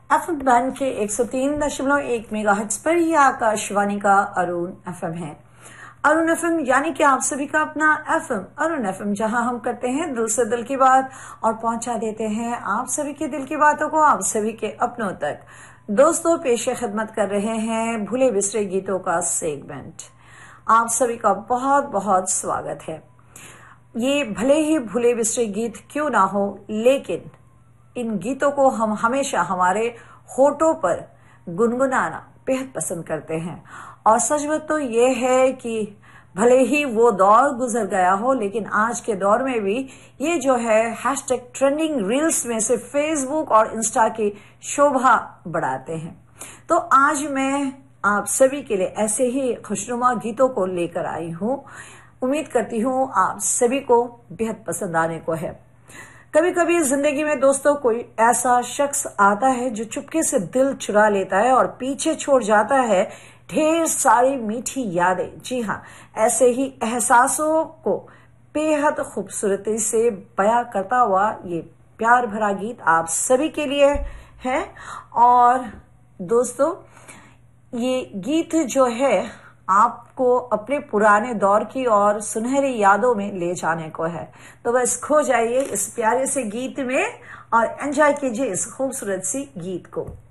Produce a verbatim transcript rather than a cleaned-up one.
FM band के एक सौ तीन दशमलव एक मेगाहर्ट्ज पर ही आकाशवाणी का अरुण एफएम है। अरुण एफएम यानी कि आप सभी का अपना एफएम अरुण एफएम, जहां हम करते हैं दिल से दिल की बात और पहुंचा देते हैं आप सभी के दिल की बातों को आप सभी के अपनों तक। दोस्तों, पेशे खिदमत कर रहे हैं भूले बिसरे गीतों का सेगमेंट। आप सभी का बहुत बहुत स्वागत है। ये भले ही भूले बिसरे गीत क्यों ना हो, लेकिन इन गीतों को हम हमेशा हमारे होठों पर गुनगुनाना बेहद पसंद करते हैं। और सच बात तो ये है कि भले ही वो दौर गुजर गया हो, लेकिन आज के दौर में भी ये जो है हैशटैग ट्रेंडिंग रील्स में से फेसबुक और इंस्टा की शोभा बढ़ाते हैं। तो आज मैं आप सभी के लिए ऐसे ही खुशनुमा गीतों को लेकर आई हूँ। उम्मीद करती हूँ आप सभी को बेहद पसंद आने को है। कभी कभी जिंदगी में दोस्तों कोई ऐसा शख्स आता है जो चुपके से दिल चुरा लेता है और पीछे छोड़ जाता है ढेर सारी मीठी यादें। जी हाँ, ऐसे ही एहसासों को बेहद खूबसूरती से बयां करता हुआ ये प्यार भरा गीत आप सभी के लिए है। और दोस्तों, ये गीत जो है आपको अपने पुराने दौर की और सुनहरी यादों में ले जाने को है। तो बस खो जाइए इस प्यारे से गीत में और एंजॉय कीजिए इस खूबसूरत सी गीत को।